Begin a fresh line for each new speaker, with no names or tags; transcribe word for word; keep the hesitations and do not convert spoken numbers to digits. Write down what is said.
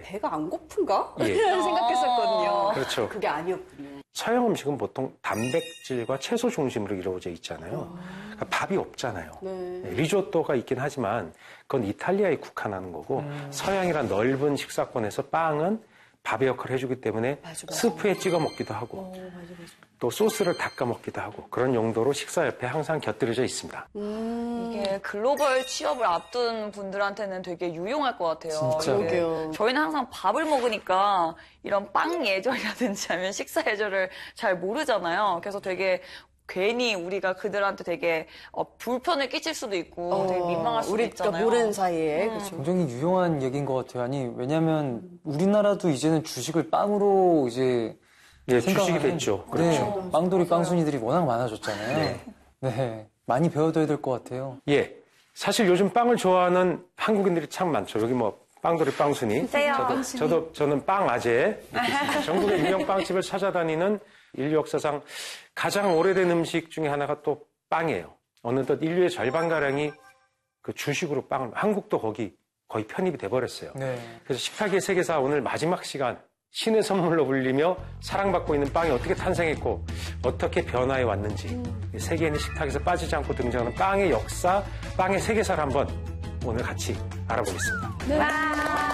배가 안 고픈가?
예.
라는 생각했었거든요.
그렇죠.
그게 아니었군요.
서양 음식은 보통 단백질과 채소 중심으로 이루어져 있잖아요. 그러니까 밥이 없잖아요.
네.
리조또가 있긴 하지만 그건 이탈리아에 국한하는 거고 음. 서양이란 넓은 식사권에서 빵은 밥의 역할을 해주기 때문에
맞아, 맞아.
스프에 찍어 먹기도 하고
오, 맞아, 맞아.
또 소스를 닦아 먹기도 하고 그런 용도로 식사 옆에 항상 곁들여져 있습니다.
음.
이게 글로벌 취업을 앞둔 분들한테는 되게 유용할 것 같아요.
진짜.
그러게요.
저희는 항상 밥을 먹으니까 이런 빵 예절이라든지 아니면 식사 예절을 잘 모르잖아요. 그래서 되게 괜히 우리가 그들한테 되게 어, 불편을 끼칠 수도 있고
어,
되게 민망할 수도
우리가
있잖아요.
모르는 사이에.
음.
그렇죠.
굉장히 유용한 얘기인 것 같아요. 아니, 왜냐면 우리나라도 이제는 주식을 빵으로 이제
예, 주식이 됐죠. 그렇죠.
네, 빵돌이 빵순이들이 워낙 많아졌잖아요. 네. 네. 많이 배워둬야 될 것 같아요.
예. 사실 요즘 빵을 좋아하는 한국인들이 참 많죠. 여기 뭐 빵돌이 빵순이. 저도, 저도 저는 빵 아재. 전국의 유명 빵집을 찾아다니는 인류 역사상 가장 오래된 음식 중에 하나가 또 빵이에요. 어느덧 인류의 절반가량이 그 주식으로 빵을, 한국도 거기 거의 편입이 돼버렸어요.
네.
그래서 식탁의 세계사 오늘 마지막 시간 신의 선물로 불리며 사랑받고 있는 빵이 어떻게 탄생했고 어떻게 변화해 왔는지 음. 세계인의 식탁에서 빠지지 않고 등장하는 빵의 역사, 빵의 세계사를 한번 오늘 같이 알아보겠습니다.
네.